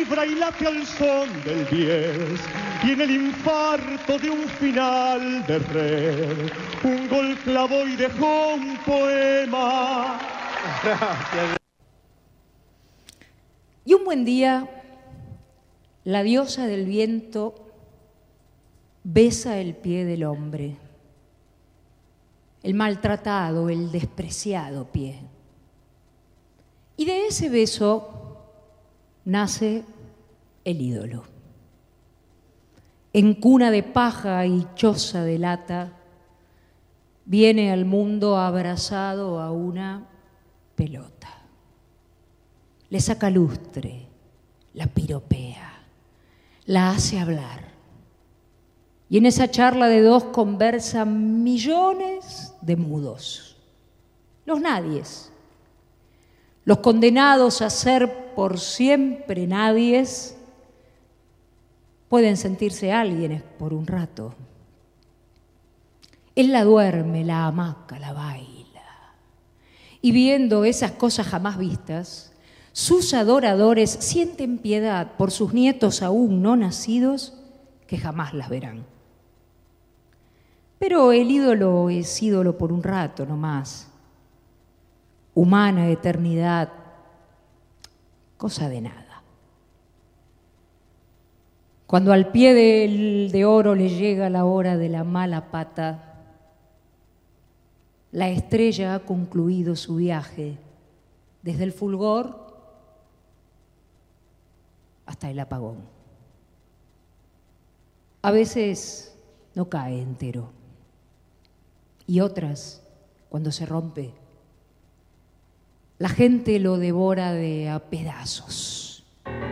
vibra y late al son del 10, y en el infarto de un final de red, un gol clavó y dejó un poema. Gracias. Y un buen día, la diosa del viento besa el pie del hombre, el maltratado, el despreciado pie. Y de ese beso nace el ídolo. En cuna de paja y choza de lata, viene al mundo abrazado a una pelota. Le saca lustre, la piropea, la hace hablar. Y en esa charla de dos conversan millones de mudos, los nadies, los condenados a ser por siempre nadies, pueden sentirse alguienes por un rato. Él la duerme, la hamaca, la baila. Y viendo esas cosas jamás vistas, sus adoradores sienten piedad por sus nietos aún no nacidos que jamás las verán. Pero el ídolo es ídolo por un rato nomás. Humana eternidad, cosa de nada. Cuando al pie del de oro le llega la hora de la mala pata, la estrella ha concluido su viaje desde el fulgor hasta el apagón. A veces no cae entero y otras, cuando se rompe, la gente lo devora de a pedazos.